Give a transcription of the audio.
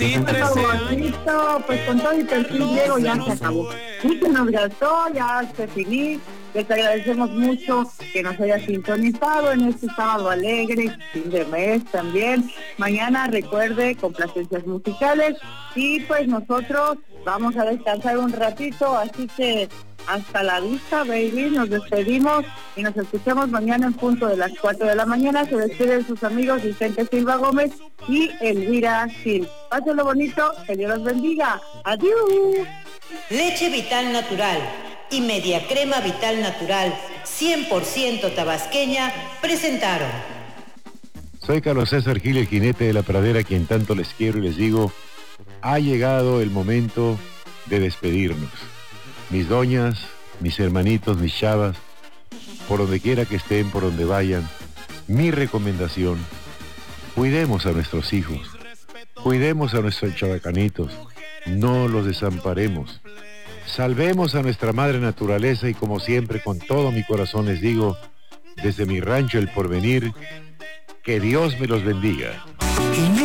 Bonito, pues con todo el perfil griego ya se acabó. Y que nos gastó, ya se finí. Les agradecemos mucho que nos haya sintonizado en este sábado alegre, fin de mes también. Mañana recuerde complacencias musicales y pues nosotros vamos a descansar un ratito, así que hasta la vista, baby. Nos despedimos y nos escuchamos mañana en punto de las 4 de la mañana. Se despiden sus amigos Vicente Silva Gómez y Elvira Gil. Pásenlo bonito, que Dios los bendiga. Adiós. Leche Vital Natural y Media Crema Vital Natural 100% tabasqueña presentaron. Soy Carlos César Gil, el jinete de la pradera, a quien tanto les quiero y les digo, ha llegado el momento de despedirnos. Mis doñas, mis hermanitos, mis chavas, por donde quiera que estén, por donde vayan, mi recomendación, cuidemos a nuestros hijos, cuidemos a nuestros chabacanitos, no los desamparemos, salvemos a nuestra madre naturaleza y como siempre, con todo mi corazón les digo, desde mi rancho El Porvenir, que Dios me los bendiga.